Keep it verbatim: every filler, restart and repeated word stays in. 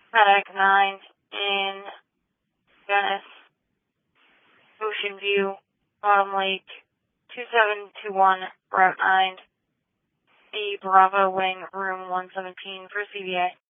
Paddock nine in Venice, Ocean View, Bottom Lake, two seven two one, Route nine, the Bravo Wing, Room one seventeen for C B A.